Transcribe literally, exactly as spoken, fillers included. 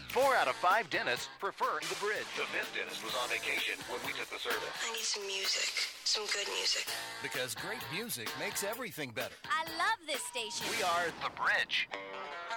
Four out of five dentists prefer The Bridge. The fifth dentist was on vacation when we took the service. I need some music. Some good music. Because great music makes everything better. I love this station. We are The Bridge.